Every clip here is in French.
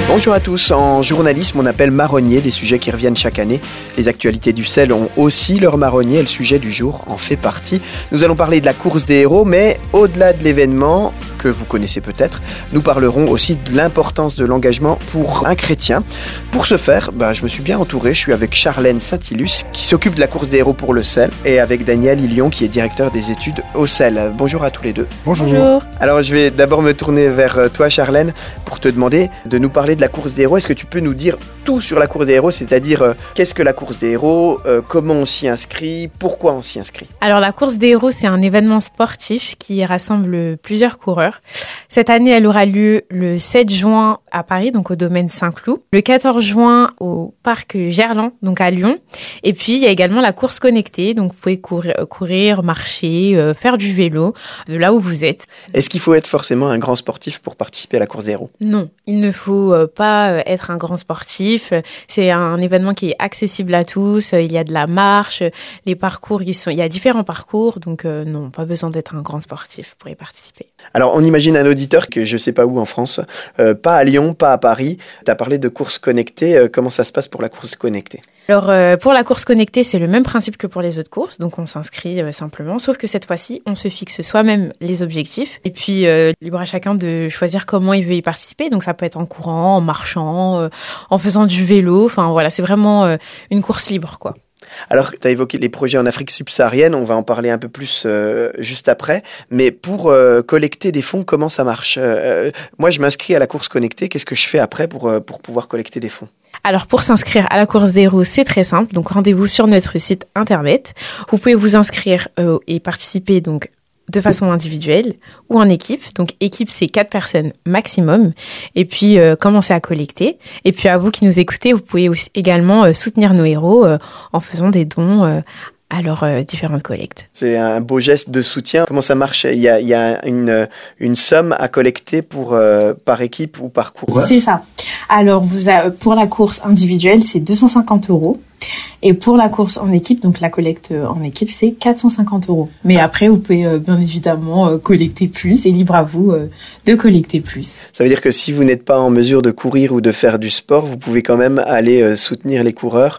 Bonjour à tous. En journalisme, on appelle marronnier des sujets qui reviennent chaque année. Les actualités du sel ont aussi leur marronnier et le sujet du jour en fait partie. Nous allons parler de la course des héros, mais au-delà de l'événement que vous connaissez peut-être, nous parlerons aussi de l'importance de l'engagement pour un chrétien. Pour ce faire, je me suis bien entouré. Je suis avec Charlène Saint-Ilus qui s'occupe de la course des héros pour le sel et avec Daniel Ilion qui est directeur des études au sel. Bonjour à tous les deux. Bonjour. Alors je vais d'abord me tourner vers toi Charlène pour te demander de nous parler de la course des héros. Est-ce que tu peux nous dire tout sur la course des héros, c'est-à-dire qu'est-ce que la course des héros, comment on s'y inscrit, pourquoi on s'y inscrit? Alors la course des héros, c'est un événement sportif qui rassemble plusieurs coureurs. Cette année, elle aura lieu le 7 juin à Paris, donc au domaine Saint-Cloud, le 14 juin au parc Gerland, donc à Lyon. Et puis il y a également la course connectée, donc vous pouvez courir, marcher, faire du vélo de là où vous êtes. Est-ce qu'il faut être forcément un grand sportif pour participer à la course des héros? Non, il ne faut pas être un grand sportif. C'est un événement qui est accessible à tous. Il y a de la marche, les parcours, il y a différents parcours. Donc non, pas besoin d'être un grand sportif pour y participer. Alors on imagine un auditeur que je ne sais pas où en France, pas à Lyon, pas à Paris. Tu as parlé de course connectée. Comment ça se passe pour la course connectée? Alors pour la course connectée, c'est le même principe que pour les autres courses. Donc on s'inscrit simplement, sauf que cette fois-ci, on se fixe soi-même les objectifs. Et puis libre à chacun de choisir comment il veut y participer. Donc ça peut être en courant, en marchant, en faisant du vélo. Enfin voilà, c'est vraiment une course libre, quoi. Alors, tu as évoqué les projets en Afrique subsaharienne, on va en parler un peu plus juste après, mais pour collecter des fonds, comment ça marche? Moi, je m'inscris à la course connectée, qu'est-ce que je fais après pour pouvoir collecter des fonds? Alors, pour s'inscrire à la course des héros, c'est très simple, donc rendez-vous sur notre site internet. Vous pouvez vous inscrire et participer donc de façon individuelle ou en équipe. Donc équipe, c'est 4 personnes maximum. Et puis commencez à collecter. Et puis à vous qui nous écoutez, vous pouvez aussi également soutenir nos héros en faisant des dons à leurs différentes collectes. C'est un beau geste de soutien. Comment ça marche? Il y a une somme à collecter par équipe ou par coureur? C'est ça. Alors pour la course individuelle, c'est 250 €. Et pour la course en équipe, donc la collecte en équipe, c'est 450 €. Mais après, vous pouvez bien évidemment collecter plus. C'est libre à vous de collecter plus. Ça veut dire que si vous n'êtes pas en mesure de courir ou de faire du sport, vous pouvez quand même aller soutenir les coureurs,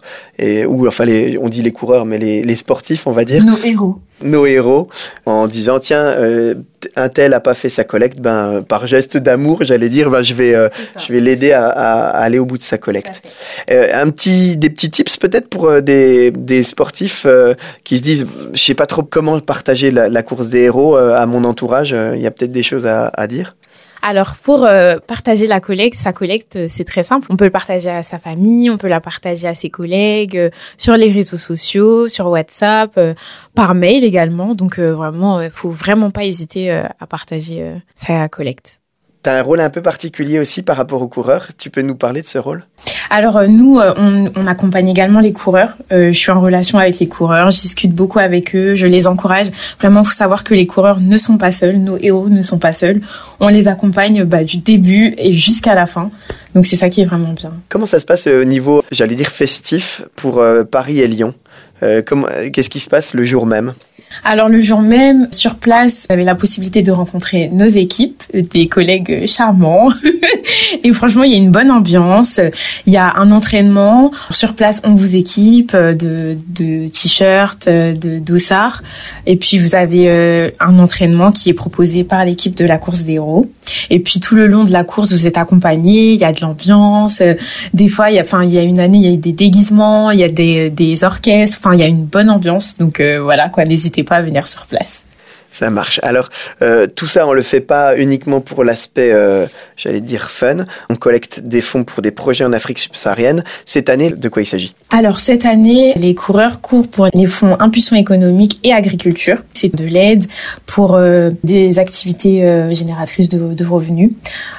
on dit les coureurs, mais les sportifs, on va dire. Nos héros, en disant tiens, un tel a pas fait sa collecte, par geste d'amour, j'allais dire, je vais l'aider à aller au bout de sa collecte. Des petits tips peut-être pour des sportifs qui se disent je sais pas trop comment partager la course des héros à mon entourage. Il y a peut-être des choses à dire. Alors, pour partager sa collecte, c'est très simple. On peut le partager à sa famille, on peut la partager à ses collègues, sur les réseaux sociaux, sur WhatsApp, par mail également. Donc, vraiment, faut vraiment pas hésiter à partager sa collecte. Tu as un rôle un peu particulier aussi par rapport aux coureurs. Tu peux nous parler de ce rôle? Alors nous, on accompagne également les coureurs. Je suis en relation avec les coureurs, je discute beaucoup avec eux, je les encourage. Vraiment, il faut savoir que les coureurs ne sont pas seuls, nos héros ne sont pas seuls. On les accompagne du début et jusqu'à la fin. Donc c'est ça qui est vraiment bien. Comment ça se passe au niveau, j'allais dire festif, pour Paris et Lyon? Qu'est-ce qui se passe le jour même? Alors le jour même, sur place, vous avez la possibilité de rencontrer nos équipes, des collègues charmants. Et franchement, il y a une bonne ambiance. Il y a un entraînement. Sur place, on vous équipe de t-shirts, de dossards. Et puis vous avez un entraînement qui est proposé par l'équipe de la course des héros. Et puis tout le long de la course, vous êtes accompagnés. Il y a de l'ambiance. Des fois, il y a une année, il y a eu des déguisements, il y a des orchestres. Enfin, il y a une bonne ambiance. Donc voilà quoi, n'hésitez pas à venir sur place. Ça marche. Alors, tout ça, on le fait pas uniquement pour l'aspect, j'allais dire fun. On collecte des fonds pour des projets en Afrique subsaharienne. Cette année, de quoi il s'agit? Alors, cette année, les coureurs courent pour les fonds Impulsion économique et agriculture. C'est de l'aide pour des activités génératrices de revenus.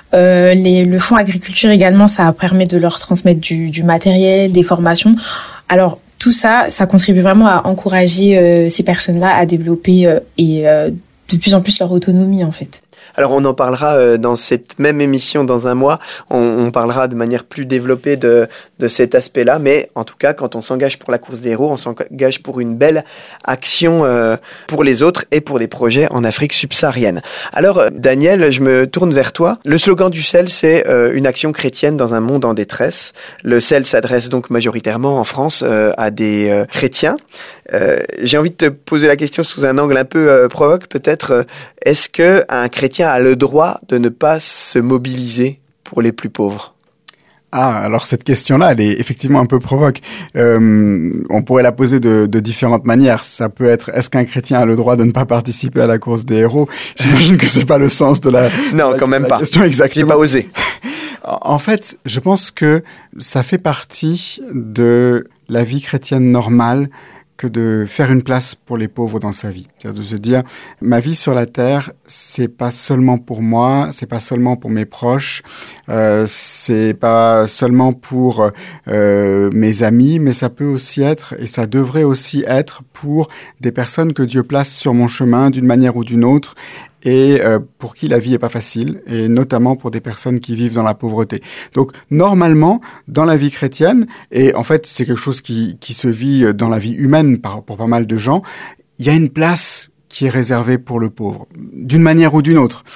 Le fonds agriculture également, ça permet de leur transmettre du matériel, des formations. Alors, tout ça, ça contribue vraiment à encourager ces personnes-là à développer de plus en plus leur autonomie, en fait. Alors on en parlera dans cette même émission dans un mois, on parlera de manière plus développée de cet aspect-là, mais en tout cas quand on s'engage pour la course des héros, on s'engage pour une belle action pour les autres et pour des projets en Afrique subsaharienne. Alors Daniel, je me tourne vers toi. Le slogan du CEL, c'est une action chrétienne dans un monde en détresse. Le CEL s'adresse donc majoritairement en France à des chrétiens. J'ai envie de te poser la question sous un angle un peu provoque peut-être. Est-ce qu'un chrétien a le droit de ne pas se mobiliser pour les plus pauvres ? Ah, alors cette question-là, elle est effectivement un peu provoque. On pourrait la poser de différentes manières. Ça peut être, est-ce qu'un chrétien a le droit de ne pas participer à la course des héros ? J'imagine que c'est pas le sens de la non, quand même pas. Question exactement. J'ai pas osé. En fait, je pense que ça fait partie de la vie chrétienne normale que de faire une place pour les pauvres dans sa vie. C'est-à-dire de se dire, ma vie sur la terre, c'est pas seulement pour moi, c'est pas seulement pour mes proches, c'est pas seulement pour mes amis, mais ça peut aussi être, et ça devrait aussi être pour des personnes que Dieu place sur mon chemin d'une manière ou d'une autre, et pour qui la vie est pas facile, et notamment pour des personnes qui vivent dans la pauvreté. Donc, normalement, dans la vie chrétienne, et en fait, c'est quelque chose qui se vit dans la vie humaine pour pas mal de gens, il y a une place qui est réservée pour le pauvre, d'une manière ou d'une autre.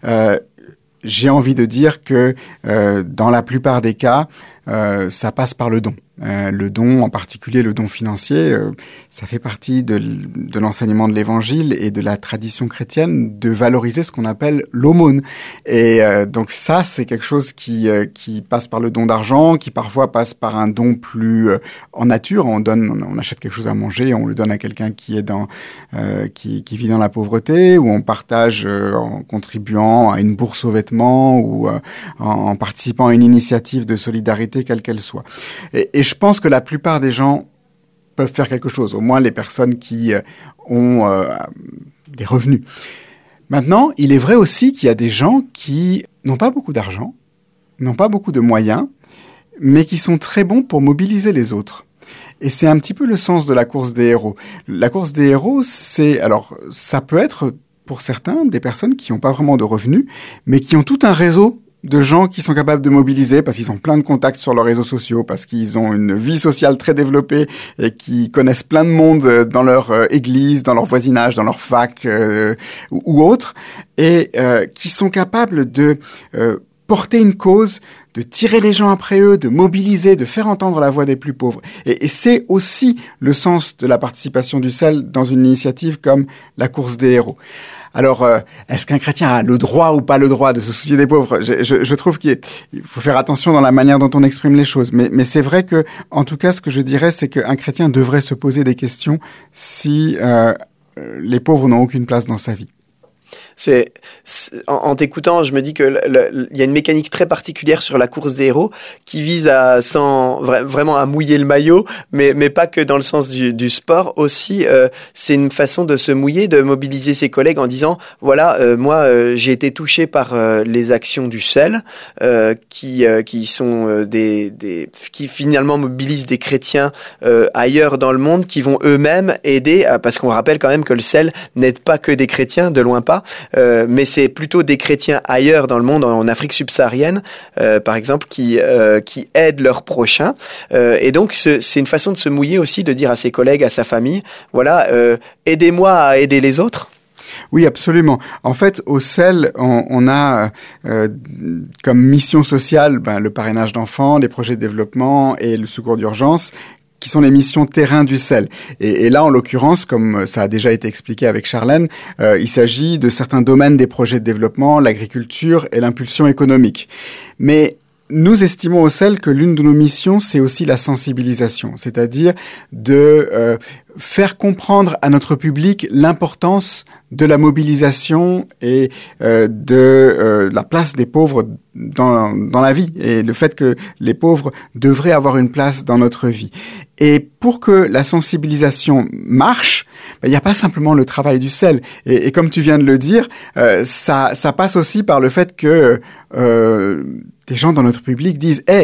J'ai envie de dire que dans la plupart des cas, ça passe par le don. Le don, en particulier le don financier, ça fait partie de l'enseignement de l'Évangile et de la tradition chrétienne de valoriser ce qu'on appelle l'aumône. Et donc ça, c'est quelque chose qui passe par le don d'argent, qui parfois passe par un don plus en nature. On achète quelque chose à manger, on le donne à quelqu'un qui est qui vit dans la pauvreté, ou on partage en contribuant à une bourse aux vêtements, ou en participant à une initiative de solidarité, quelle qu'elle soit. Et je pense que la plupart des gens peuvent faire quelque chose, au moins les personnes qui ont des revenus. Maintenant, il est vrai aussi qu'il y a des gens qui n'ont pas beaucoup d'argent, n'ont pas beaucoup de moyens, mais qui sont très bons pour mobiliser les autres. Et c'est un petit peu le sens de la course des héros. La course des héros, ça peut être pour certains des personnes qui n'ont pas vraiment de revenus, mais qui ont tout un réseau de gens qui sont capables de mobiliser parce qu'ils ont plein de contacts sur leurs réseaux sociaux, parce qu'ils ont une vie sociale très développée et qui connaissent plein de monde dans leur église, dans leur voisinage, dans leur fac ou autre, et qui sont capables de porter une cause, de tirer les gens après eux, de mobiliser, de faire entendre la voix des plus pauvres. Et c'est aussi le sens de la participation du CEL dans une initiative comme la course des héros. Alors, est-ce qu'un chrétien a le droit ou pas le droit de se soucier des pauvres ? Je trouve qu'il faut faire attention dans la manière dont on exprime les choses. Mais c'est vrai que, en tout cas, ce que je dirais, c'est qu'un chrétien devrait se poser des questions si les pauvres n'ont aucune place dans sa vie. En t'écoutant, je me dis que il y a une mécanique très particulière sur la course des héros qui vise vraiment à mouiller le maillot, mais pas que dans le sens du sport. Aussi, c'est une façon de se mouiller, de mobiliser ses collègues en disant voilà, moi j'ai été touché par les actions du CEL qui sont qui finalement mobilisent des chrétiens ailleurs dans le monde qui vont eux-mêmes aider parce qu'on rappelle quand même que le CEL n'aide pas que des chrétiens, de loin pas. Mais c'est plutôt des chrétiens ailleurs dans le monde, en Afrique subsaharienne, par exemple, qui aident leurs prochains. Et donc, c'est une façon de se mouiller aussi, de dire à ses collègues, à sa famille, voilà, aidez-moi à aider les autres. Oui, absolument. En fait, au CEL, on a comme mission sociale le parrainage d'enfants, les projets de développement et le secours d'urgence, qui sont les missions terrain du CEL. Et là, en l'occurrence, comme ça a déjà été expliqué avec Charlène, il s'agit de certains domaines des projets de développement, l'agriculture et l'impulsion économique. Mais nous estimons au CEL que l'une de nos missions, c'est aussi la sensibilisation, c'est-à-dire de faire comprendre à notre public l'importance de la mobilisation et de la place des pauvres dans la vie, et le fait que les pauvres devraient avoir une place dans notre vie. Et pour que la sensibilisation marche, il n'y a pas simplement le travail du CEL. Et comme tu viens de le dire, ça passe aussi par le fait que des gens dans notre public disent « Hey,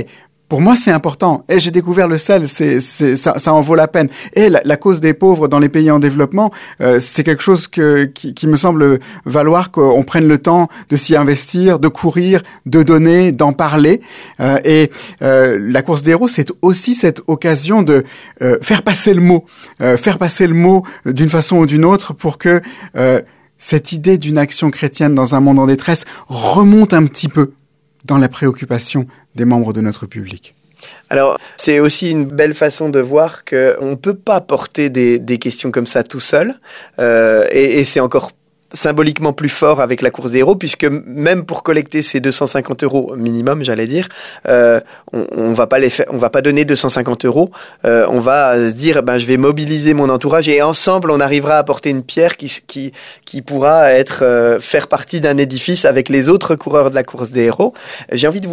pour moi, c'est important. Et j'ai découvert le sel, ça en vaut la peine. Et la cause des pauvres dans les pays en développement, c'est quelque chose qui me semble valoir qu'on prenne le temps de s'y investir, de courir, de donner, d'en parler. Et la course des héros, c'est aussi cette occasion de faire passer le mot d'une façon ou d'une autre pour que cette idée d'une action chrétienne dans un monde en détresse remonte un petit peu dans la préoccupation des membres de notre public. Alors, c'est aussi une belle façon de voir qu'on ne peut pas porter des questions comme ça tout seul. Et c'est encore symboliquement plus fort avec la course des héros, puisque même pour collecter ces 250 € minimum, j'allais dire, on va pas donner 250 €. On va se dire, je vais mobiliser mon entourage et ensemble, on arrivera à apporter une pierre qui pourra faire partie d'un édifice avec les autres coureurs de la course des héros. J'ai envie de